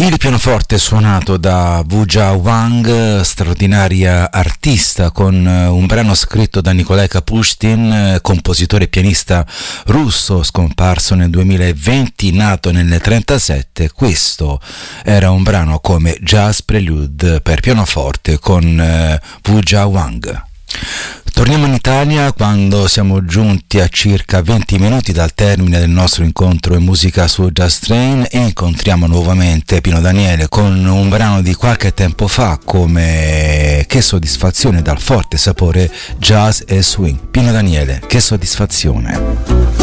Il pianoforte suonato da Wujia Wang, straordinaria artista, con un brano scritto da Nikolai Kapustin, compositore e pianista russo scomparso nel 2020, nato nel 1937. Questo era un brano come Jazz Prelude per pianoforte con Wujia Wang. Torniamo in Italia quando siamo giunti a circa 20 minuti dal termine del nostro incontro in musica su Jazz Train e incontriamo nuovamente Pino Daniele con un brano di qualche tempo fa come Che soddisfazione, dal forte sapore jazz e swing. Pino Daniele, che soddisfazione.